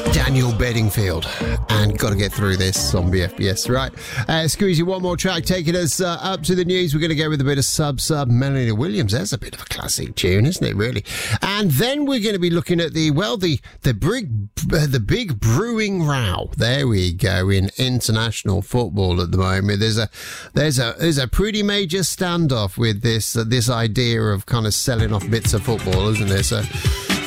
Daniel Bedingfield, and got to get through this on BFBS, right? Squeezy, one more track taking us up to the news. We're going to go with a bit of Sub Melanie Williams. That's a bit of a classic tune, isn't it, really? And then we're going to be looking at the big brewing row. There we go, in international football at the moment. There's a pretty major standoff with this idea of kind of selling off bits of football, isn't there? So